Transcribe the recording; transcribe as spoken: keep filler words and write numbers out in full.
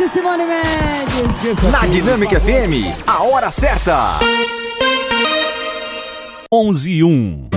e Simone Mendes. Na Dinâmica F M, a hora certa. onze e um.